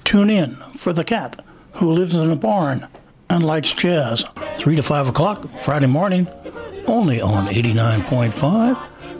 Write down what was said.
Tune in for the cat who lives in a barn and likes jazz. 3 to 5 o'clock Friday morning, only on 89.5